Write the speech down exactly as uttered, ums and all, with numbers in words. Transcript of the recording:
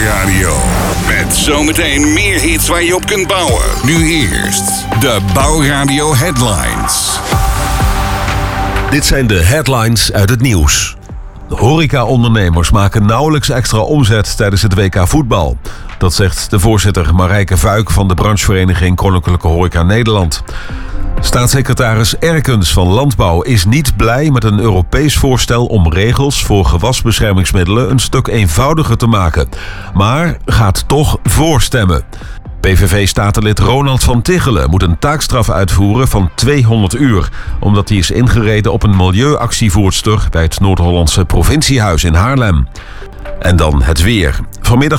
Bouwradio. Met zometeen meer hits waar je op kunt bouwen. Nu eerst de Bouwradio Headlines. Dit zijn de headlines uit het nieuws. De horeca-ondernemers maken nauwelijks extra omzet tijdens het W K voetbal. Dat zegt de voorzitter Marijke Vuik van de branchevereniging Koninklijke Horeca Nederland. Staatssecretaris Erkens van Landbouw is niet blij met een Europees voorstel om regels voor gewasbeschermingsmiddelen een stuk eenvoudiger te maken, maar gaat toch voorstemmen. P V V-statenlid Ronald van Tichelen moet een taakstraf uitvoeren van tweehonderd uur... omdat hij is ingereden op een milieuactievoerster bij het Noord-Hollandse provinciehuis in Haarlem. En dan het weer. Vanmiddag